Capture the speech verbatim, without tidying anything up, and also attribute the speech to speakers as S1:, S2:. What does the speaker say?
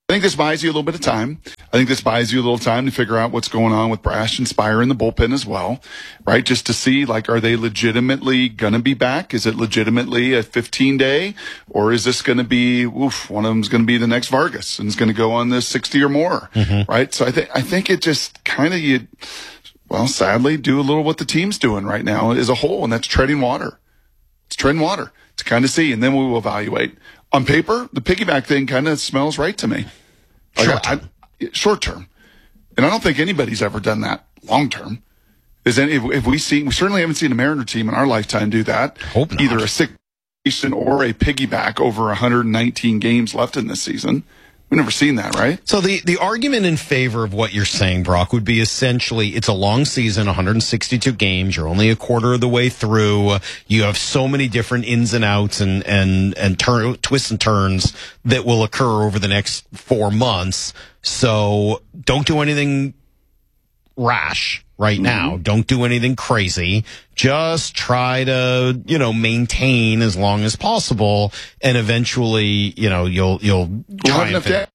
S1: I think this buys you a little bit of time. I think this buys you a little time to figure out what's going on with Brash and Spire in the bullpen as well, right? Just to see, like, are they legitimately going to be back? Is it legitimately a fifteen day, or is this going to be, oof, one of them's going to be the next Vargas and is going to go on this sixty or more, mm-hmm. right? So I think, I think it just kind of, you, well, sadly, do a little what the team's doing right now as a whole, and that's treading water. It's treading water to kind of see, and then we will evaluate. On paper, the piggyback thing kind of smells right to me. Like
S2: short term.
S1: I, I, short term. And I don't think anybody's ever done that long term. Is any, if, if we see, we certainly haven't seen a Mariner team in our lifetime do that.
S2: Hope not.
S1: Either a six or a piggyback over one hundred nineteen games left in this season. We've never seen that, right?
S2: So the, the argument in favor of what you're saying, Brock, would be essentially it's a long season, one hundred sixty-two games. You're only a quarter of the way through. You have so many different ins and outs and and and turn, twists and turns that will occur over the next four months. So don't do anything rash right now. Mm-hmm. Don't do anything crazy. Just try to, you know, maintain as long as possible, and eventually, you know, you'll you'll
S1: we'll have enough